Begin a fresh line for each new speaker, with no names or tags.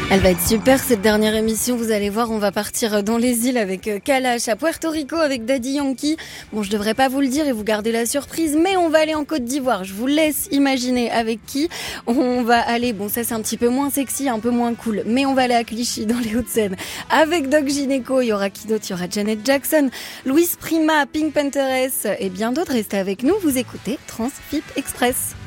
Elle va être super cette dernière émission, vous allez voir, on va partir dans les îles avec Kalash, à Puerto Rico avec Daddy Yankee. Bon, je devrais pas vous le dire et vous garder la surprise, mais on va aller en Côte d'Ivoire. Je vous laisse imaginer avec qui. On va aller, bon ça c'est un petit peu moins sexy, un peu moins cool, mais on va aller à Clichy dans les Hauts-de-Seine avec Doc Gynéco, il y aura qui d'autre? Il y aura Janet Jackson, Louis Prima, Pink Panthers et bien d'autres. Restez avec nous, vous écoutez Transfip Express.